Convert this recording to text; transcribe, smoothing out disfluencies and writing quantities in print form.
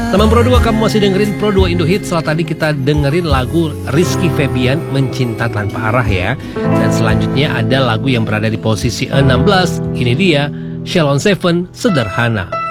Teman Pro 2, kamu masih dengerin Pro 2 Indo Hit. Setelah tadi kita dengerin lagu Rizky Febian, Mencinta Tanpa Arah ya. Dan selanjutnya ada lagu yang berada di posisi 16. Ini dia, Shalon Seven, Sederhana.